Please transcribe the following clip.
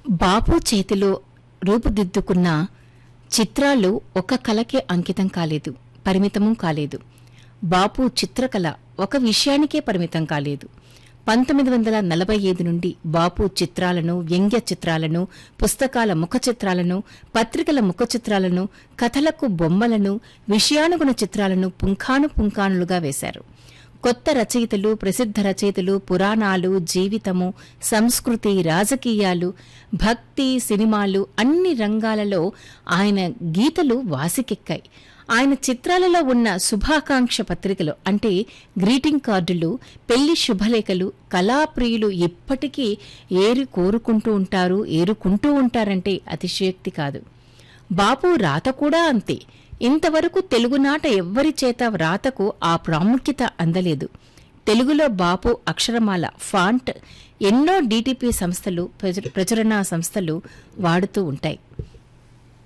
బాపు చేతిలో రూపుదిద్దుకున్న చిత్రాలు ఒక కళకే అంకితం కాలేదు, పరిమితమూ కాలేదు. బాపు చిత్రకళ ఒక విషయానికే పరిమితం కాలేదు. 1945 నుండి బాపు చిత్రాలను, వ్యంగ్య చిత్రాలను, పుస్తకాల ముఖ చిత్రాలను, పత్రికల ముఖ చిత్రాలను, కథలకు బొమ్మలను, విషయానుగుణ చిత్రాలను పుంఖానుపుంఖానులుగా వేశారు. కొత్త రచయితలు, ప్రసిద్ధ రచయితలు, పురాణాలు, జీవితము, సంస్కృతి, రాజకీయాలు, భక్తి, సినిమాలు అన్ని రంగాలలో ఆయన గీతలు వాసికెక్కాయి. ఆయన చిత్రాలలో ఉన్న శుభాకాంక్ష పత్రికలు అంటే గ్రీటింగ్ కార్డులు, పెళ్లి శుభలేఖలు కళాప్రియులు ఇప్పటికీ ఏరుకుంటూ ఉంటారంటే అతిశయోక్తి కాదు. బాపు రాత కూడా అంతే. ఇంతవరకు తెలుగునాట ఎవ్వరి చేత వ్రాతకు ఆ ప్రాముఖ్యత అందలేదు. తెలుగులో బాపు అక్షరమాల ఫాంట్ ఎన్నో డిటిపి సంస్థలు, ప్రచురణ సంస్థలు వాడుతూ ఉంటాయి.